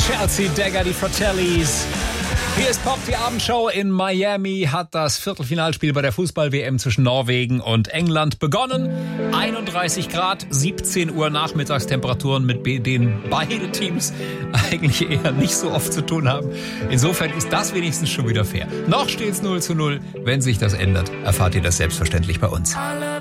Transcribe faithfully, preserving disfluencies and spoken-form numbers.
Chelsea Dagger, die Fratellis. Hier ist Pop, die Abendshow. In Miami hat das Viertelfinalspiel bei der Fußball-W M zwischen Norwegen und England begonnen. einunddreißig Grad, siebzehn Uhr Nachmittagstemperaturen, mit denen beide Teams eigentlich eher nicht so oft zu tun haben. Insofern ist das wenigstens schon wieder fair. Noch steht's null zu null. Wenn sich das ändert, erfahrt ihr das selbstverständlich bei uns.